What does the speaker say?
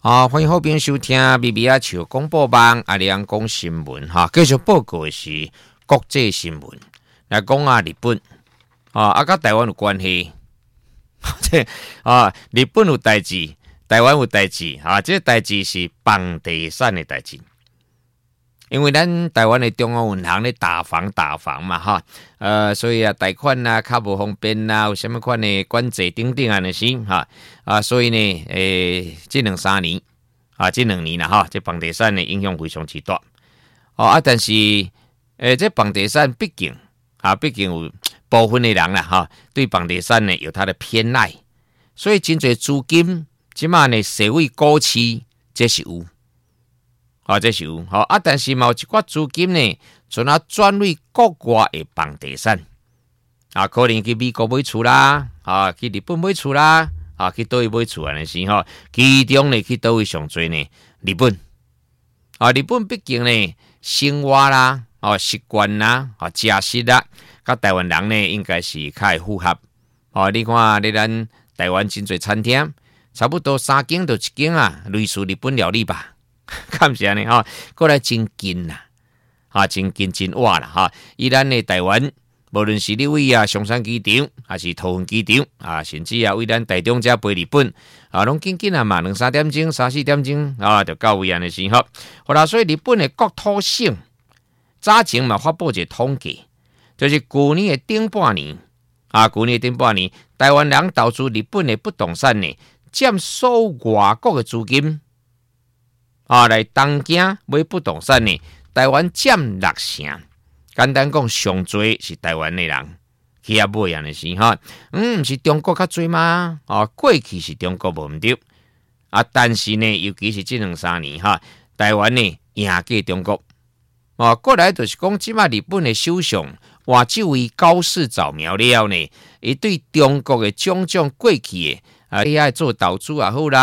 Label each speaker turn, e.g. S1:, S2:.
S1: 欢迎好朋友收听 BBA 球广播网阿亮讲新闻哈，继续报告的是国际新闻来讲啊，日本跟台湾有关系，日本有代志，台湾有代志这代志是房地产的代志。因为咱台湾的中央银行咧打房嘛所以贷款啊较无方便啊，有什么款的管制等等啊那些所以呢这2-3年这2年啦这房地产的影响非常之大但是这房地产毕竟有部分的人啦对房地产呢有他的偏爱，所以真侪资金即马呢社会股市这是有。这是有但是嘛有一寡资金呢，转为国外的房地产可能去美国买厝啦去日本买厝啦去倒位买厝安尼是其中呢去倒位上多呢日本日本毕竟呢生活啦习惯啦食食啦，甲台湾人呢应该是较会符合你看咱台湾真侪餐厅，差不多3间到1间类似日本料理吧。看是安尼过来真近啦真近真活啦以咱的台湾，无论是你位松山机场还是桃园机场甚至为咱台中遮飞日本拢紧紧嘛2-3点钟、3-4点钟就到位安尼是好啦，所以日本的国土省早前嘛发布一个统计，就是去年的顶半年台湾人投资日本的不动产呢，占所有外国的资金来东京买不动产呢，台湾占60%。简单讲，上多是台湾的人去买安尼是不是中国较多吗？过去是中国无毋对但是呢，尤其是这2-3年台湾呢赢过中国过来就是讲，即马日本的首相换这位高市早苗了呢，伊对中国的种种过去的AI 做投资也好啦。